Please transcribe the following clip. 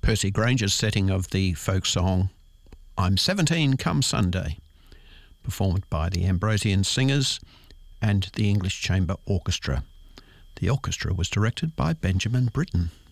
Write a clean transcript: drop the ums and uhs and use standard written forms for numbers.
Percy Granger's setting of the folk song I'm 17 Come Sunday, performed by the Ambrosian Singers and the English Chamber Orchestra. The orchestra was directed by Benjamin Britten.